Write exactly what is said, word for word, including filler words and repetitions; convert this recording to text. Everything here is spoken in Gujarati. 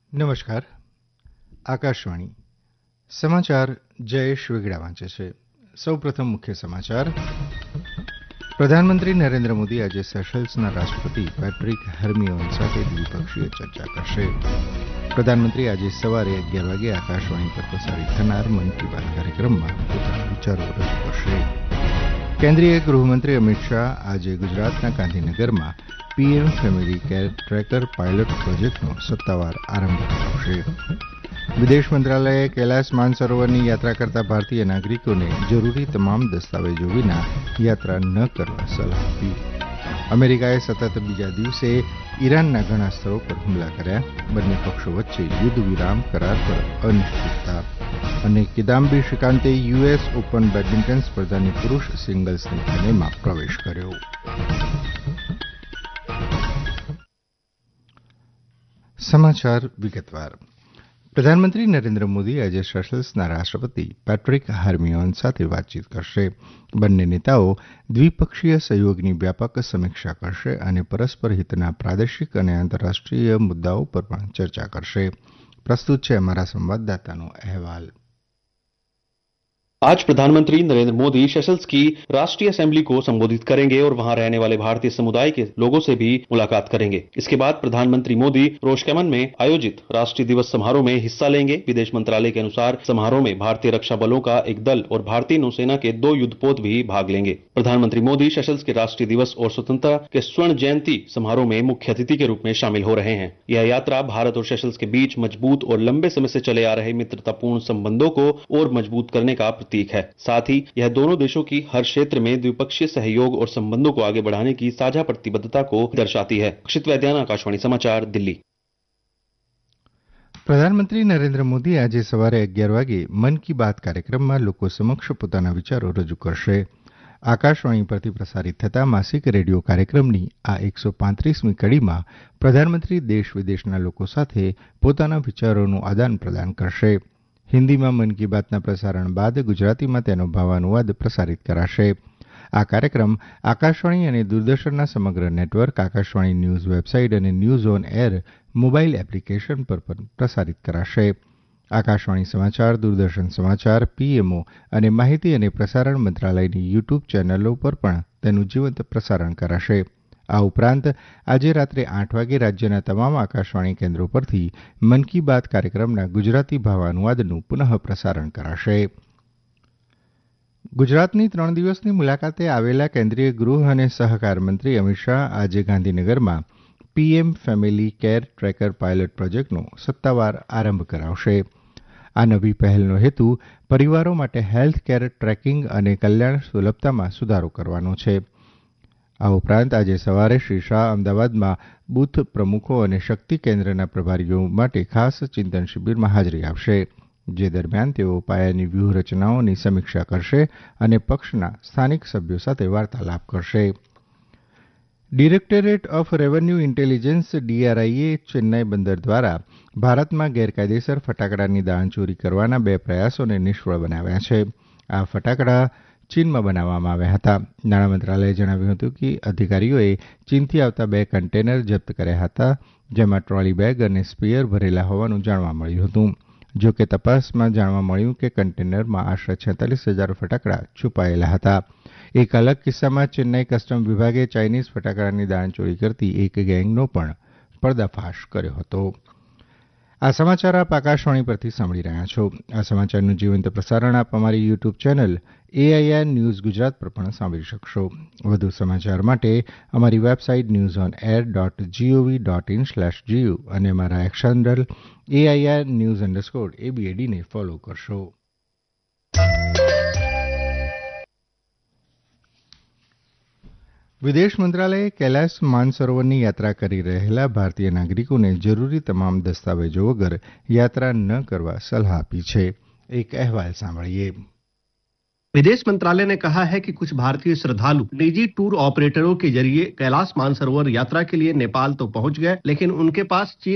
નમસ્કાર. આકાશવાણી સમાચાર જયેશ વેગડા વાંચે છે. સૌપ્રથમ મુખ્ય સમાચાર. પ્રધાનમંત્રી નરેન્દ્ર મોદી આજે સેશલ્સના રાષ્ટ્રપતિ પેટ્રિક હેર્મિયોન સાથે દ્વિપક્ષીય ચર્ચા કરશે. પ્રધાનમંત્રી આજે સવારે અગિયાર વાગે આકાશવાણી પર પ્રસારિત થનાર મન કી બાત કાર્યક્રમમાં પોતાના વિચારો રજૂ કરશે. કેન્દ્રીય ગૃહમંત્રી અમિત શાહ આજે ગુજરાતના ગાંધીનગરમાં PM family care tracker pilot પ્રોજેક્ટનો સત્તાવાર આરંભ કરાવશે. વિદેશ મંત્રાલયે કૈલાસ માનસરોવરની યાત્રા કરતા ભારતીય નાગરિકોને જરૂરી તમામ દસ્તાવેજો વિના યાત્રા ન કરવા સલાહ આપી. અમેરિકાએ સતત બીજા દિવસે ઈરાનના ઘણા સ્થળો પર હુમલા કર્યા. બંને પક્ષો વચ્ચે યુદ્ધ વિરામ કરાર પર અનિશ્ચિતતા. અને કિદામ્બી શ્રીકાંતે યુએસ ઓપન બેડમિન્ટન સ્પર્ધાની પુરૂષ સિંગલ્સની ફાઇનલમાં પ્રવેશ કર્યો. સમાચાર વિગતવાર. પ્રધાનમંત્રી નરેન્દ્ર મોદી આજે સેશલ્સના રાષ્ટ્રપતિ પેટ્રિક હેર્મિયોન સાથે વાતચીત કરશે. બંને નેતાઓ દ્વિપક્ષીય સહયોગની વ્યાપક સમીક્ષા કરશે અને પરસ્પર હિતના પ્રાદેશિક અને આંતરરાષ્ટ્રીય મુદ્દાઓ પર પણ ચર્ચા કરશે. પ્રસ્તુત છે અમારા સંવાદદાતાનો અહેવાલ. आज प्रधानमंत्री नरेंद्र मोदी सेशल्स की राष्ट्रीय असेंबली को संबोधित करेंगे और वहां रहने वाले भारतीय समुदाय के लोगों से भी मुलाकात करेंगे. इसके बाद प्रधानमंत्री मोदी रोशकेमन में आयोजित राष्ट्रीय दिवस समारोह में हिस्सा लेंगे. विदेश मंत्रालय के अनुसार समारोह में भारतीय रक्षा बलों का एक दल और भारतीय नौसेना के दो युद्धपोत भी भाग लेंगे. प्रधानमंत्री मोदी सेशल्स के राष्ट्रीय दिवस और स्वतंत्रता के स्वर्ण जयंती समारोह में मुख्य अतिथि के रूप में शामिल हो रहे हैं. यह यात्रा भारत और सेशल्स के बीच मजबूत और लंबे समय से चले आ रहे मित्रतापूर्ण संबंधों को और मजबूत करने का प्रतीक है. साथ ही यह दोनों देशों की हर क्षेत्र में द्विपक्षीय सहयोग और संबंधों को आगे बढ़ाने की साझा प्रतिबद्धता को दर्शाती है. अक्षित वैद्यान, आकाशवाणी समाचार, दिल्ही. પ્રધાનમંત્રી નરેન્દ્ર મોદી આજે સવારે અગિયાર વાગે મન કી બાત કાર્યક્રમમાં લોકો સમક્ષ પોતાના વિચારો રજૂ કરશે. આકાશવાણી પરથી પ્રસારિત થતા માસિક રેડિયો કાર્યક્રમની આ એકસો પાંત્રીસમી કડીમાં પ્રધાનમંત્રી દેશ વિદેશના લોકો સાથે પોતાના વિચારોનું આદાન પ્રદાન કરશે. હિન્દીમાં મન કી બાતના પ્રસારણ બાદ ગુજરાતીમાં તેનો ભાવાનુવાદ પ્રસારિત કરાશે. આ કાર્યક્રમ આકાશવાણી અને દૂરદર્શનના સમગ્ર નેટવર્ક, આકાશવાણી ન્યૂઝ વેબસાઇટ અને news on air mobile application પર પણ પ્રસારિત કરાશે. આકાશવાણી સમાચાર, દૂરદર્શન સમાચાર, પીએમઓ અને માહિતી અને પ્રસારણ મંત્રાલયની યુટ્યુબ ચેનલો પર પણ તેનું જીવંત પ્રસારણ કરાશે. આ ઉપરાંત આજે રાત્રે આઠ વાગે રાજ્યના તમામ આકાશવાણી કેન્દ્રો પરથી મન કી બાત કાર્યક્રમના ગુજરાતી ભાવાનુવાદનું પુનઃ પ્રસારણ કરાશે. ગુજરાતની ત્રણ દિવસની મુલાકાતે આવેલા કેન્દ્રીય ગૃહ અને સહકાર મંત્રી અમિત શાહ આજે ગાંધીનગરમાં PM family care tracker pilot પ્રોજેક્ટનો સત્તાવાર આરંભ કરાવશે. આ નવી પહેલનો હેતુ પરિવારો માટે હેલ્થ કેર ટ્રેકિંગ અને કલ્યાણ સુલભતામાં સુધારો કરવાનો છે. આ ઉપરાંત આજે સવારે શ્રી શાહ અમદાવાદમાં બૂથ પ્રમુખો અને શક્તિ કેન્દ્રના પ્રભારીઓ માટે ખાસ ચિંતન શિબિરમાં હાજરી આપશે. જે દરમિયાન તેઓ પાયાની વ્યૂહરચનાઓની સમીક્ષા કરશે અને પક્ષના સ્થાનિક સભ્યો સાથે વાર્તાલાપ કરશે. Directorate of revenue intelligence ડીઆરઆઈએ Chennai બંદર દ્વારા ભારતમાં ગેરકાયદેસર ફટાકડાની દાણચોરી કરવાના બે પ્રયાસોને નિષ્ફળ બનાવ્યા છે. આ ફટાકડા ચીનમાં બનાવવામાં આવ્યા હતા. નાણાં મંત્રાલયે જણાવ્યું હતું કે અધિકારીઓએ ચીનથી આવતા બે કન્ટેનર જપ્ત કર્યા હતા, જેમાં ટ્રોલી બેગ અને સ્પેયર ભરેલા હોવાનું જાણવા મળ્યું હતું. જો કે તપાસમાં જાણવા મળ્યું કે કન્ટેનરમાં આશરે છેતાલીસ હજાર ફટાકડા છુપાયેલા હતા. એક અલગ કિસ્સામાં ચેન્નાઈ કસ્ટમ વિભાગે ચાઇનીઝ ફટાકડાની દાણચોરી કરતી એક ગેંગનો પણ પર્દાફાશ કર્યો હતો. આ સમાચાર આપ આકાશવાણી પરથી સાંભળી રહ્યા છો. આ સમાચારનું જીવંત પ્રસારણ આપ અમારી YouTube channel AIR news Gujarat પર પણ સાંભળી શકશો. વધુ સમાચાર માટે અમારી website news on air dot GOV dot in slash GU અને અમારા x handle AIR news underscore એબીએડીને follow કરશો. વિદેશ મંત્રાલયે કૈલાસ માનસરોવરની યાત્રા કરી રહેલા ભારતીય નાગરિકોને જરૂરી તમામ દસ્તાવેજો વગર યાત્રા ન કરવા સલાહ આપી છે. એક અહેવાલ સાંભળીએ. विदेश मंत्रालय ने कहा है कि कुछ भारतीय श्रद्धालु निजी टूर ऑपरेटरों के जरिए कैलाश मानसरोवर यात्रा के लिए नेपाल तो पहुंच गए, लेकिन उनके पास चीन